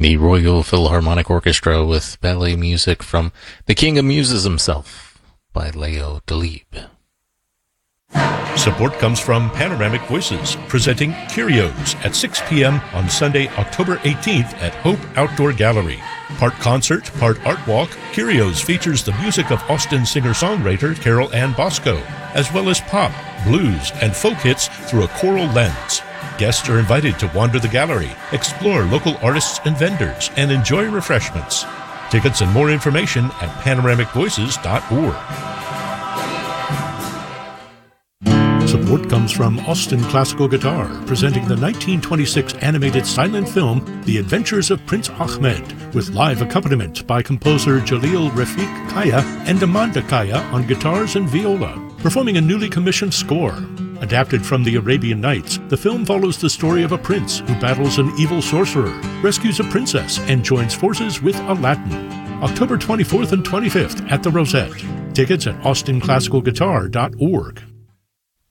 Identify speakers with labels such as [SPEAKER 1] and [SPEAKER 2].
[SPEAKER 1] The Royal Philharmonic Orchestra with ballet music from The King of Muses himself by Leo Delibes.
[SPEAKER 2] Support comes from Panoramic Voices, presenting Curios at 6 p.m. on Sunday, October 18th at Hope Outdoor Gallery. Part concert, part art walk, Curios features the music of Austin singer-songwriter Carol Ann Bosco, as well as pop, blues, and folk hits through a choral lens. Guests are invited to wander the gallery, explore local artists and vendors, and enjoy refreshments. Tickets and more information at panoramicvoices.org. Support comes from Austin Classical Guitar, presenting the 1926 animated silent film The Adventures of Prince Ahmed, with live accompaniment by composer Jalil Rafiq Kaya and Amanda Kaya on guitars and viola, performing a newly commissioned score. Adapted from the Arabian Nights, the film follows the story of a prince who battles an evil sorcerer, rescues a princess, and joins forces with Aladdin. October 24th and 25th at the Rosette. Tickets at austinclassicalguitar.org.